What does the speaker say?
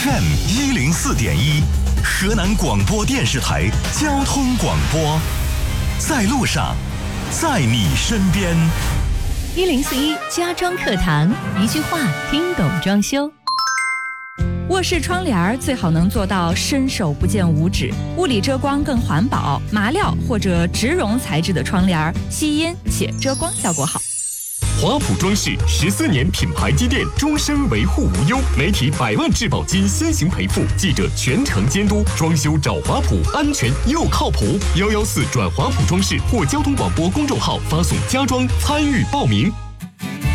FM104.1，河南广播电视台交通广播，在路上，在你身边。 1041家装课堂，一句话听懂装修。卧室窗帘最好能做到伸手不见五指，物理遮光更环保，麻料或者植绒材质的窗帘吸音且遮光效果好。 华普装饰14年品牌积淀，终身维护无忧，媒体100万质保金先行赔付，记者全程监督，装修找华普，安全又靠谱。114转华普装饰或交通广播公众号发送家装参与报名。